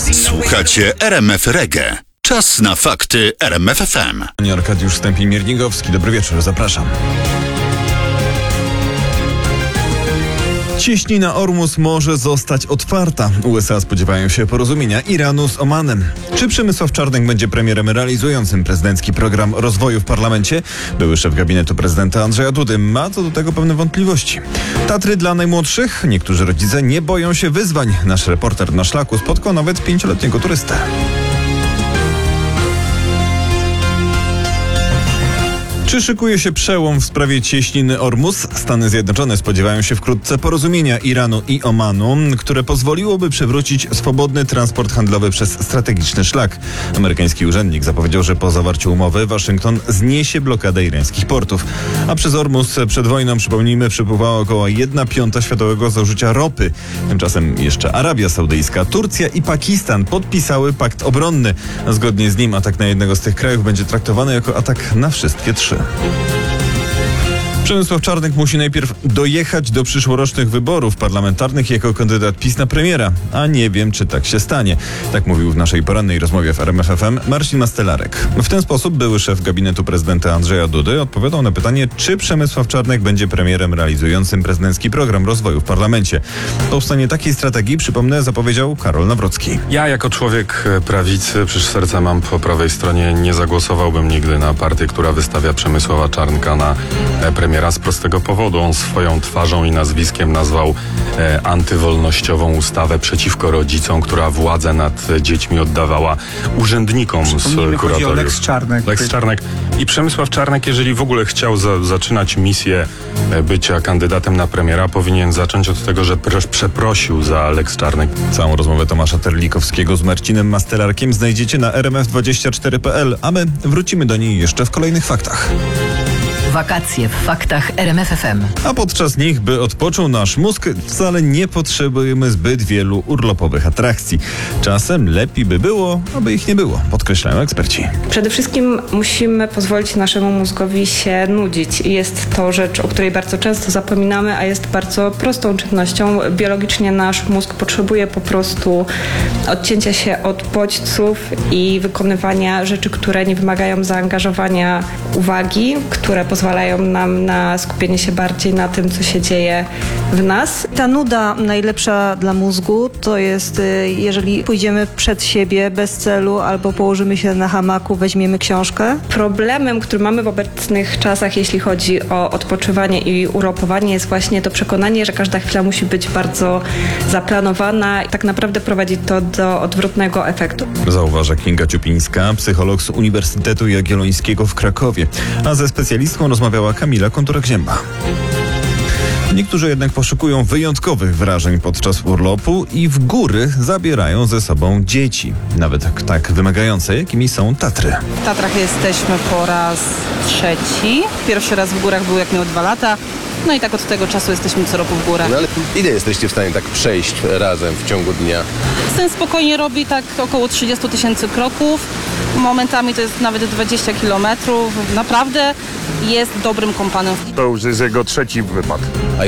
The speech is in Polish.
Słuchacie RMF Reggae. Czas na fakty RMF FM. Arkadiusz Stępień-Miernikowski. Dobry wieczór, zapraszam. Cieśnina Ormus może zostać otwarta. USA spodziewają się porozumienia Iranu z Omanem. Czy Przemysław Czarnek będzie premierem realizującym prezydencki program rozwoju w parlamencie? Były szef gabinetu prezydenta Andrzeja Dudy ma co do tego pewne wątpliwości. Tatry dla najmłodszych? Niektórzy rodzice nie boją się wyzwań. Nasz reporter na szlaku spotkał nawet 5-letniego turystę. Czy szykuje się przełom w sprawie cieśniny Ormus? Stany Zjednoczone spodziewają się wkrótce porozumienia Iranu i Omanu, które pozwoliłoby przywrócić swobodny transport handlowy przez strategiczny szlak. Amerykański urzędnik zapowiedział, że po zawarciu umowy Waszyngton zniesie blokadę irańskich portów. A przez Ormus przed wojną, przypomnijmy, przepływała około 1/5 światowego zużycia ropy. Tymczasem jeszcze Arabia Saudyjska, Turcja i Pakistan podpisały pakt obronny. Zgodnie z nim atak na jednego z tych krajów będzie traktowany jako atak na wszystkie trzy. Przemysław Czarnek musi najpierw dojechać do przyszłorocznych wyborów parlamentarnych jako kandydat PiS na premiera, a nie wiem, czy tak się stanie. Tak mówił w naszej porannej rozmowie w RMF FM Marcin Mastelarek. W ten sposób były szef gabinetu prezydenta Andrzeja Dudy odpowiadał na pytanie, czy Przemysław Czarnek będzie premierem realizującym prezydencki program rozwoju w parlamencie. Powstanie takiej strategii, przypomnę, zapowiedział Karol Nawrocki. Ja jako człowiek prawicy, przecież serce mam po prawej stronie, nie zagłosowałbym nigdy na partię, która wystawia Przemysława Czarnka na premiera z prostego powodu. On swoją twarzą i nazwiskiem nazwał antywolnościową ustawę przeciwko rodzicom, która władzę nad dziećmi oddawała urzędnikom z kuratoriów. Lex Czarnek. Lex Czarnek. I Przemysław Czarnek, jeżeli w ogóle chciał zaczynać misję bycia kandydatem na premiera, powinien zacząć od tego, że przeprosił za Lex Czarnek. Całą rozmowę Tomasza Terlikowskiego z Marcinem Mastelarkiem znajdziecie na rmf24.pl, a my wrócimy do niej jeszcze w kolejnych faktach. Wakacje w faktach RMF FM. A podczas nich, by odpoczął nasz mózg, wcale nie potrzebujemy zbyt wielu urlopowych atrakcji. Czasem lepiej by było, aby ich nie było, podkreślają eksperci. Przede wszystkim musimy pozwolić naszemu mózgowi się nudzić. Jest to rzecz, o której bardzo często zapominamy, a jest bardzo prostą czynnością. Biologicznie nasz mózg potrzebuje po prostu odcięcia się od bodźców i wykonywania rzeczy, które nie wymagają zaangażowania uwagi, które pozwalają nam na skupienie się bardziej na tym, co się dzieje w nas. Ta nuda najlepsza dla mózgu to jest, jeżeli pójdziemy przed siebie bez celu albo położymy się na hamaku, weźmiemy książkę. Problemem, który mamy w obecnych czasach, jeśli chodzi o odpoczywanie i urlopowanie, jest właśnie to przekonanie, że każda chwila musi być bardzo zaplanowana i tak naprawdę prowadzi to do odwrotnego efektu. Zauważa Kinga Ciupińska, psycholog z Uniwersytetu Jagiellońskiego w Krakowie. A ze specjalistką rozmawiała Kamila Konturek-Zięba. Niektórzy jednak poszukują wyjątkowych wrażeń podczas urlopu i w góry zabierają ze sobą dzieci. Nawet tak wymagające, jakimi są Tatry. W Tatrach jesteśmy po raz 3. Pierwszy raz w górach był jak miał 2 lata. No i tak od tego czasu jesteśmy co roku w górach. No ale ile jesteście w stanie tak przejść razem w ciągu dnia? Syn spokojnie robi tak około 30 000 kroków. Momentami to jest nawet 20 kilometrów. Naprawdę jest dobrym kompanem. To już jest jego 3. wypad.